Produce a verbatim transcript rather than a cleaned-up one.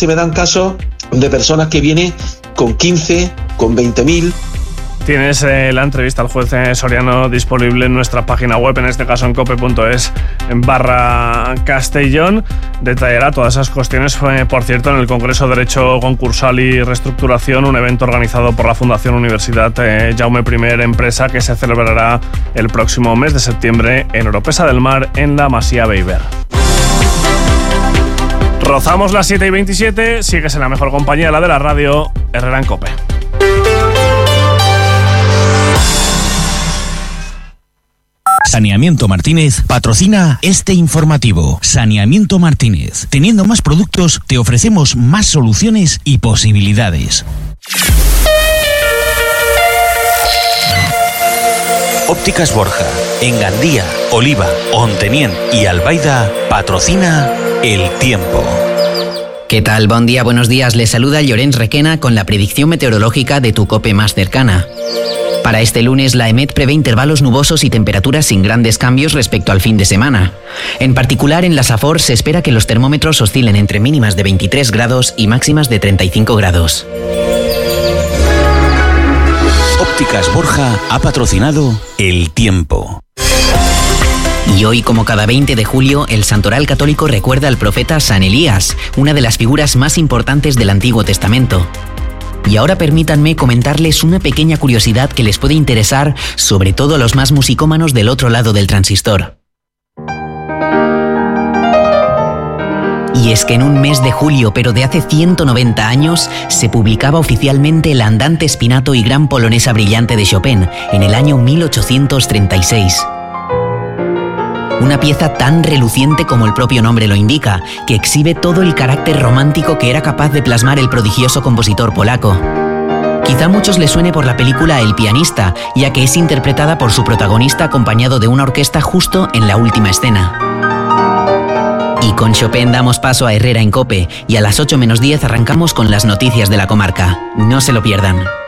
se me dan casos de personas que vienen con quince, con veinte mil. Tienes eh, la entrevista al juez eh, Soriano disponible en nuestra página web, en este caso en cope punto es barra Castellón. Detallará todas esas cuestiones, eh, por cierto, en el Congreso de Derecho Concursal y Reestructuración, un evento organizado por la Fundación Universidad eh, Jaume I Empresa, que se celebrará el próximo mes de septiembre en Oropesa del Mar, en la Masía Beiber. Rozamos las siete y veintisiete, sigues en la mejor compañía, la de la radio, Herrera en Cope. Saneamiento Martínez patrocina este informativo. Saneamiento Martínez. Teniendo más productos, te ofrecemos más soluciones y posibilidades. Ópticas Borja, en Gandía, Oliva, Ontenien y Albaida, patrocina El Tiempo. ¿Qué tal? Bon día, buenos días. Les saluda Llorenç Requena con la predicción meteorológica de tu COPE más cercana. Para este lunes, la EMET prevé intervalos nubosos y temperaturas sin grandes cambios respecto al fin de semana. En particular, en la Safor se espera que los termómetros oscilen entre mínimas de veintitrés grados y máximas de treinta y cinco grados. Ópticas Borja ha patrocinado El Tiempo. Y hoy, como cada veinte de julio, el Santoral Católico recuerda al profeta San Elías, una de las figuras más importantes del Antiguo Testamento. Y ahora permítanme comentarles una pequeña curiosidad que les puede interesar, sobre todo a los más musicómanos del otro lado del transistor. Y es que en un mes de julio, pero de hace ciento noventa años, se publicaba oficialmente el Andante Spinato y Gran Polonesa Brillante de Chopin, en el año mil ochocientos treinta y seis. Una pieza tan reluciente como el propio nombre lo indica, que exhibe todo el carácter romántico que era capaz de plasmar el prodigioso compositor polaco. Quizá a muchos les suene por la película El pianista, ya que es interpretada por su protagonista acompañado de una orquesta justo en la última escena. Y con Chopin damos paso a Herrera en Cope, y a las ocho menos diez arrancamos con las noticias de la comarca. No se lo pierdan.